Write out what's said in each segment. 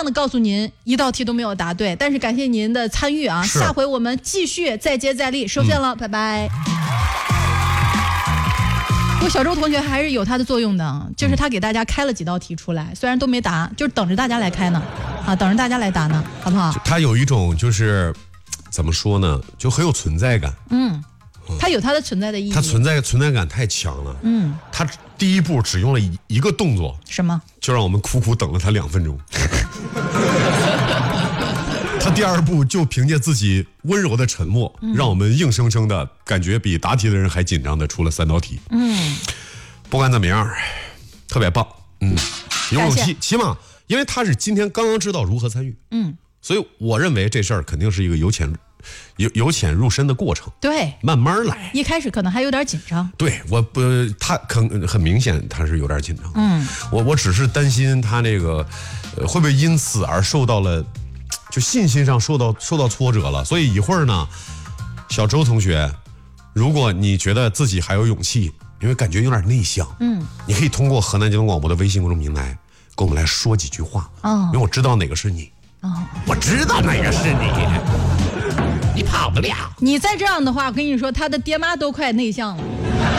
的告诉您，1道题都没有答对，但是感谢您的参与啊！下回我们继续再接再厉，收线了，拜拜。不过小周同学还是有他的作用的，就是他给大家开了几道题出来，虽然都没答，就是等着大家来开呢，啊，等着大家来答呢，好不好？ 他有一种就是怎么说呢，就很有存在感。 它有它的存在的意义， 它存在感太强了。它第一步只用了一个动作， 什么？ 就让我们苦苦等了他2分钟。他第2步就凭借自己温柔的沉默，让我们硬生生的感觉比答题的人还紧张的出了3道题。不管怎么样，特别棒。有勇气，起码因为他是今天刚刚知道如何参与。所以我认为这事儿肯定是一个由浅入深的过程， 对， 慢慢来。 一开始可能还有点紧张， 对，他很明显他是有点紧张。我只是担心他这个会不会因此而受到了就信心上受到挫折了。所以一会儿呢，小周同学，如果你觉得自己还有勇气，因为感觉有点内向，你可以通过河南交通广播的微信公众平台跟我们来说几句话。因为我知道哪个是你。我知道哪个是你，你跑不了。 你再这样的话，我跟你说，他的爹妈都快内向了，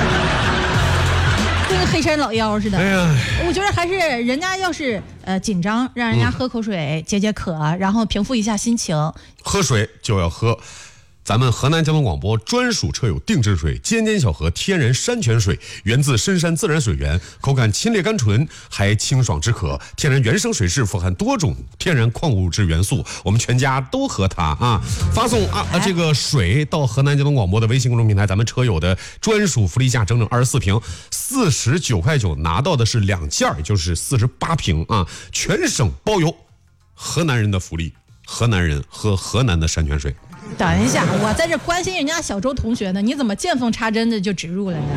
跟个黑山老妖似的。我觉得还是人家要是紧张，让人家喝口水解解渴，然后平复一下心情。 喝水就要喝咱们河南交通广播专属车友定制水尖尖小河天然山泉水，源自深山自然水源，口感清冽甘醇，还清爽止渴。天然原生水质富含多种天然矿物质元素，我们全家都喝它啊！发送这个水到河南交通广播的微信公众平台，咱们车友的专属福利价，整整24瓶，49.9块，拿到的是2件，也就是48瓶啊，全省包邮。河南人的福利，河南人喝河南的山泉水。 等一下，我在这关心人家小周同学呢，你怎么见缝插针的就植入了呢？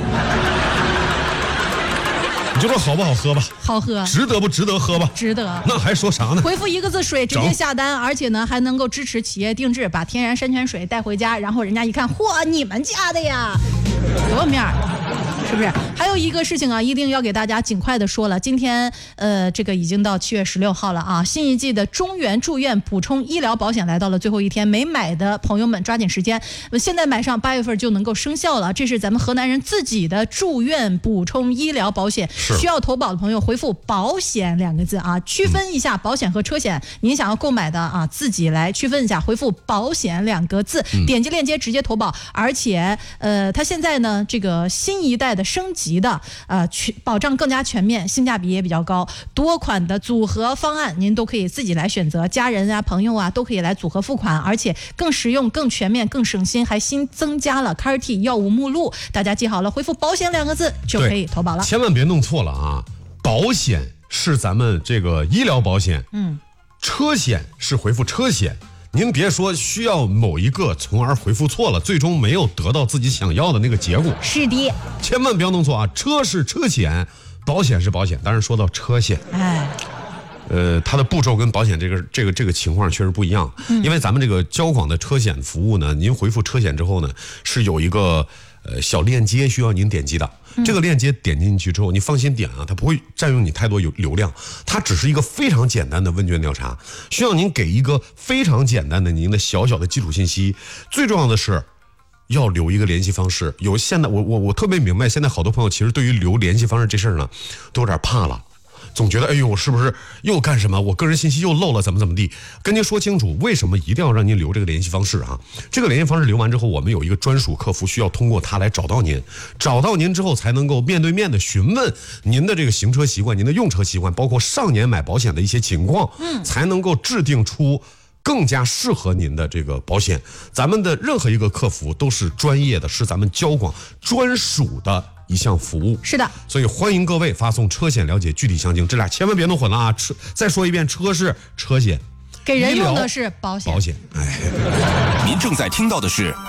你就说好不好喝吧？ 好喝。 值得不值得喝吧？ 值得。 那还说啥呢？ 回复1个字水直接下单，而且呢还能够支持企业定制，把天然山泉水带回家，然后人家一看，嚯，你们家的呀，多面儿。是不是？还有一个事情啊，一定要给大家尽快的说了。今天这个已经到7月16号了啊，新一季的中原住院补充医疗保险来到了最后一天，没买的朋友们抓紧时间，现在买上8月份就能够生效了。这是咱们河南人自己的住院补充医疗保险，需要投保的朋友回复保险2个字啊，区分一下保险和车险，您想要购买的啊，自己来区分一下，回复保险2个字，点击链接直接投保。而且它现在呢这个新一代的升级的保障更加全面，性价比也比较高，多款的组合方案您都可以自己来选择，家人啊朋友啊都可以来组合付款，而且更实用更全面更省心，还新增加了 CAR-T 药物目录，大家记好了，回复保险2个字就可以投保了。 千万别弄错了啊，保险是咱们这个医疗保险，车险是回复车险。您别说需要某一个从而回复错了，最终没有得到自己想要的那个结果。 是的， 千万不要弄错啊！车是车险，保险是保险。当然说到车险，它的步骤跟保险这个情况确实不一样，因为咱们这个交广的车险服务呢，您回复车险之后呢，是有一个小链接需要您点击的。这个链接点进去之后，你放心点啊，它不会占用你太多流量，它只是一个非常简单的问卷调查，需要您给一个非常简单的您的小小的基础信息。最重要的是要留一个联系方式。现在我特别明白，现在好多朋友其实对于留联系方式这事儿呢，都有点怕了。总觉得哎呦，是不是又干什么？我个人信息又漏了，怎么地？跟您说清楚，为什么一定要让您留这个联系方式啊？这个联系方式留完之后，我们有一个专属客服，需要通过它来找到您，找到您之后才能够面对面的询问您的这个行车习惯、您的用车习惯，包括上年买保险的一些情况，才能够制定出更加适合您的这个保险。咱们的任何一个客服都是专业的，是咱们交广专属的一项服务。 是的， 所以欢迎各位发送车险了解具体详情，这俩千万别弄混了啊！再说一遍，车是车险， 给人用的是保险。 您正在听到的是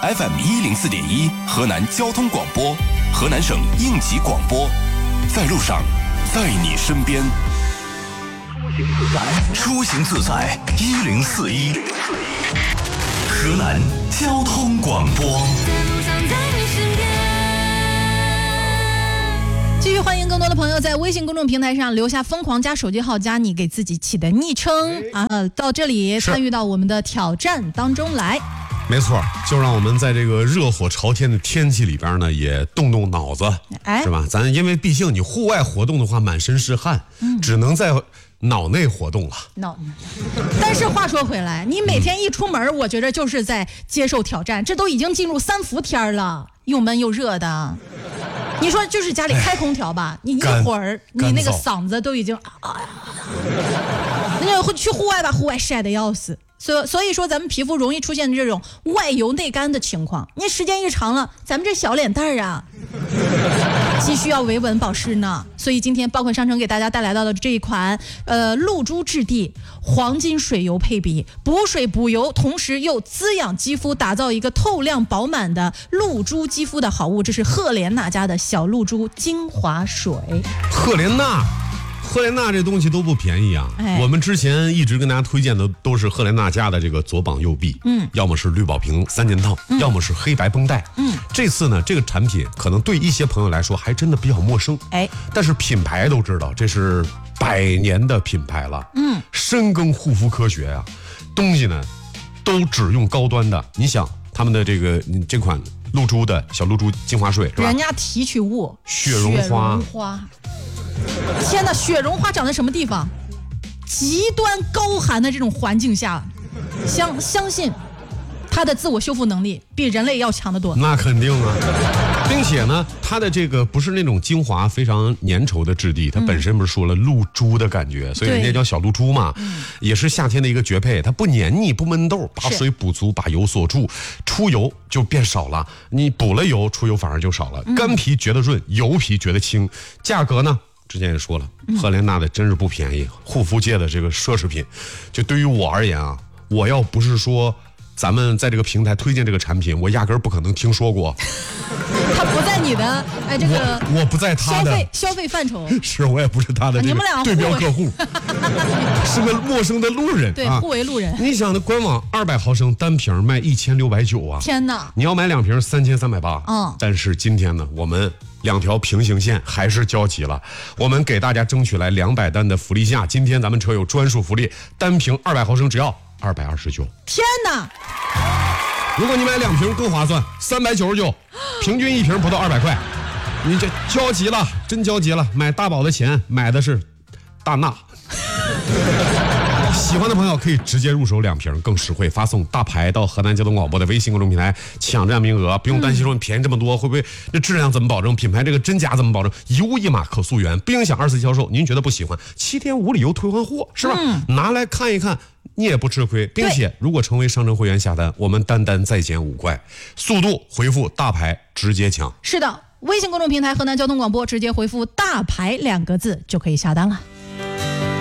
FM104.1 河南交通广播，河南省应急广播，在路上，在你身边。出行自在1041，河南交通广播。 继续欢迎更多的朋友在微信公众平台上留下疯狂加手机号加你给自己起的昵称啊，到这里参与到我们的挑战当中来。 没错，就让我们在这个热火朝天的天气里边呢，也动动脑子，是吧？咱因为毕竟你户外活动的话，满身是汗，只能在脑内活动了。 但是话说回来，你每天一出门，我觉得就是在接受挑战，这都已经进入3伏天了，又闷又热的。你说就是家里开空调吧，你一会儿你那个嗓子都已经那就去户外吧，户外晒得要死。所以说咱们皮肤容易出现这种外油内干的情况，你时间一长了，咱们这小脸蛋儿啊急需要维稳保湿呢。所以今天爆款商城给大家带来到的这一款露珠质地黄金水油配比，补水补油，同时又滋养肌肤，打造一个透亮饱满的露珠肌肤的好物，这是赫莲娜家的小露珠精华水。 赫莲娜这东西都不便宜啊！我们之前一直跟大家推荐的都是赫莲娜家的这个左膀右臂，要么是绿宝瓶3件套，要么是黑白绷带。这次呢，这个产品可能对一些朋友来说还真的比较陌生，但是品牌都知道，这是100年的品牌了，深耕护肤科学啊，东西呢都只用高端的。你想他们的这款露珠的小露珠精华水是吧？ 人家提取物雪绒花。 天哪，雪绒花长在什么地方？极端高寒的这种环境下，相信它的自我修复能力比人类要强得多。 那肯定啊，并且呢，它的这个不是那种精华非常粘稠的质地，它本身不是说了露珠的感觉，所以人家叫小露珠嘛，也是夏天的一个绝配。它不黏腻不闷痘，把水补足，把油锁住，出油就变少了。你补了油，出油反而就少了。干皮觉得润，油皮觉得轻。价格呢？之前也说了，赫莲娜的真是不便宜，护肤界的这个奢侈品。就对于我而言啊，我要不是说咱们在这个平台推荐这个产品，我压根儿不可能听说过。 他不在你的这个我不在他的消费范畴， 是我也不是他的这个对标客户，是个陌生的路人， 对，互为路人。 你想的官网200毫升单瓶卖1690啊！ 天哪！ 你要买2瓶3380，但是今天呢，我们2条平行线还是交集了，我们给大家争取来200单的福利价，今天咱们车友专属福利，单瓶200毫升只要229。 天哪！ 如果你买2瓶更划算，399，平均1瓶不到200块，你这交集了，真交集了，买大宝的钱买的是大纳。喜欢的朋友可以直接入手2瓶，更实惠，发送大牌到河南交通广播的微信公众平台抢占名额，不用担心说你便宜这么多会不会这质量怎么保证，品牌这个真假怎么保证，一物一码可溯源，不影响2次销售。您觉得不喜欢7天无理由退换货是吧？拿来看一看你也不吃亏，并且如果成为商城会员下单，我们单再减5块，速度回复大牌直接抢。 是的，微信公众平台河南交通广播直接回复大牌2个字就可以下单了。